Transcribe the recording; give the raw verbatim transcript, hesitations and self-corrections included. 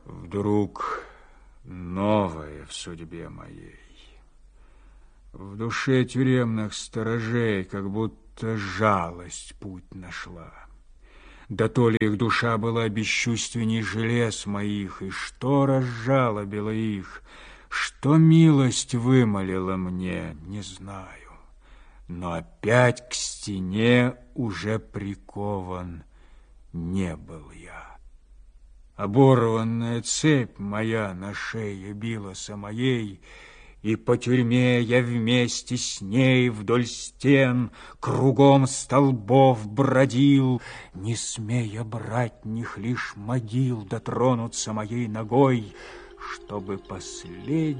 Вдруг новое в судьбе моей. В душе тюремных сторожей как будто жалость путь нашла. Да то ли их душа была бесчувственней желез моих, и что разжалобило их, что милость вымолила мне, не знаю. Но опять к стене уже прикован не был я. Оборванная цепь моя на шее билась о моей, и по тюрьме я вместе с ней вдоль стен кругом столбов бродил, не смея братних лишь могил дотронуться моей ногой, чтобы последний